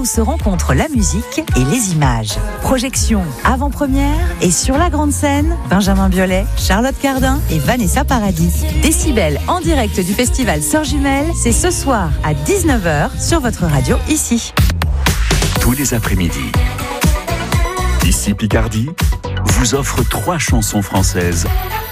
où se rencontrent la musique et les images. Projection avant-première et sur la grande scène, Benjamin Biolay, Charlotte Cardin et Vanessa Paradis. Décibel en direct du festival Sœurs Jumelles, c'est ce soir à 19h sur votre radio ici. Tous les après-midi, Ici Picardie vous offre 3 chansons françaises